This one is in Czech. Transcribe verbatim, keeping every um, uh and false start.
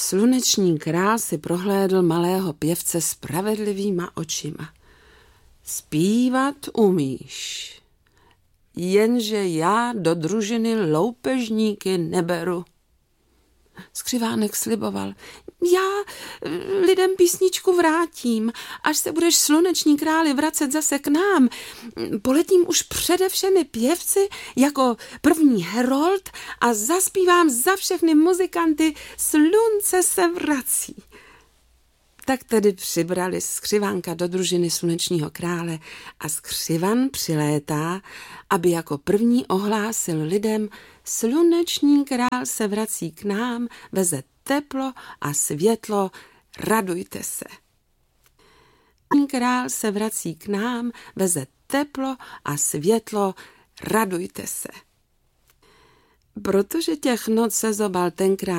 Sluneční král si prohlédl malého pěvce spravedlivýma očima. Zpívat umíš, jenže já do družiny loupežníky neberu. Skřivánek sliboval, já lidem písničku vrátím, až se budeš sluneční králi vracet zase k nám. Poletím už přede všemi pěvci jako první herold a zaspívám za všechny muzikanty Slunce se vrací. Tak tedy přibrali skřivánka do družiny slunečního krále a skřivan přilétá, aby jako první ohlásil lidem: sluneční král se vrací k nám, veze teplo a světlo, radujte se. Král se vrací k nám, veze teplo a světlo, radujte se. Protože těch noc se zobal tenkrát